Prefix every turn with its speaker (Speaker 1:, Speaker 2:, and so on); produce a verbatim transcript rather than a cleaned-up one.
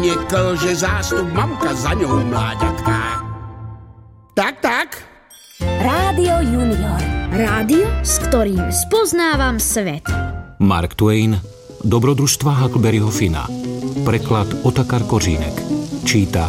Speaker 1: Neklže zástup, mamka za ňou mláďatká. Tak, tak.
Speaker 2: Rádio Junior. Rádio, s ktorým spoznávam svet.
Speaker 3: Mark Twain, Dobrodružstva Huckleberryho Finna. Preklad Otakar Kořínek. Číta